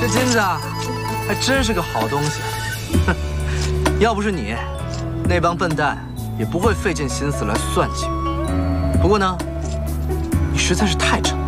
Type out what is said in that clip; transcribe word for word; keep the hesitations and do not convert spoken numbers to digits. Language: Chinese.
这金子啊，还真是个好东西。哼，要不是你，那帮笨蛋也不会费尽心思来算计我。不过呢，你实在是太蠢了。